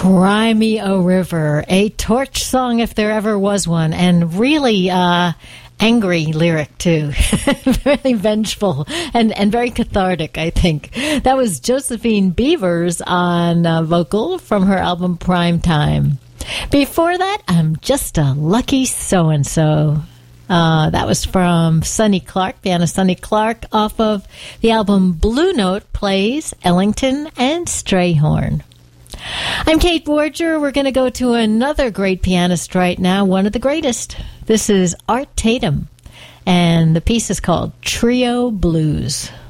Cry Me a River, a torch song if there ever was one, and really angry lyric too. Very vengeful and very cathartic, I think. That was Josephine Beavers on vocal from her album Prime Time. Before that, I'm Just a Lucky So-and-So. That was from Sonny Clark, pianist Sonny Clark, off of the album Blue Note Plays Ellington and Strayhorn. I'm Kate Borger. We're going to go to another great pianist right now, one of the greatest. This is Art Tatum, and the piece is called Trio Blues.